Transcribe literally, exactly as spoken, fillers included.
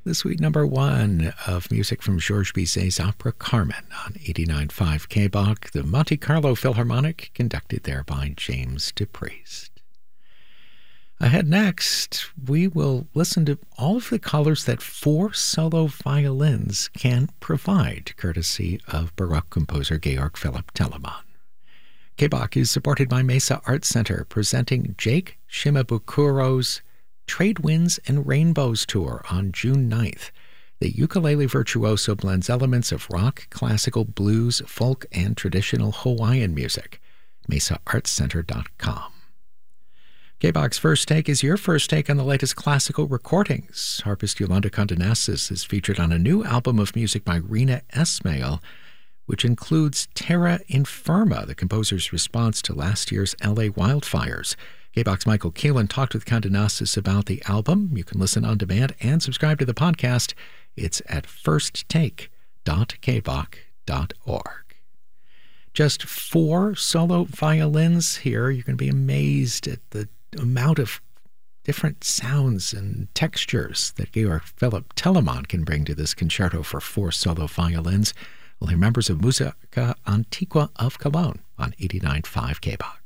The suite number one of music from Georges Bizet's opera Carmen on eighty-nine point five K B O C, the Monte Carlo Philharmonic, conducted there by James DePriest. Ahead next, we will listen to all of the colors that four solo violins can provide, courtesy of Baroque composer Georg Philipp Telemann. K B O C is supported by Mesa Art Center, presenting Jake Shimabukuro's Trade Winds and Rainbows Tour on June ninth. The ukulele virtuoso blends elements of rock, classical, blues, folk, and traditional Hawaiian music. mesa arts center dot com. K B O C's First Take is your first take on the latest classical recordings. Harpist Yolanda Condenasis is featured on a new album of music by Rena Esmail, which includes Terra Infirma, the composer's response to last year's L A wildfires. K B O C's Michael Keelan talked with Condenasis about the album. You can listen on demand and subscribe to the podcast. It's at first take dot k b o c dot org. Just four solo violins here. You're going to be amazed at the amount of different sounds and textures that Georg Philipp Telemann can bring to this concerto for four solo violins. We'll hear members of Musica Antiqua of Cologne on eighty-nine point five K B O C.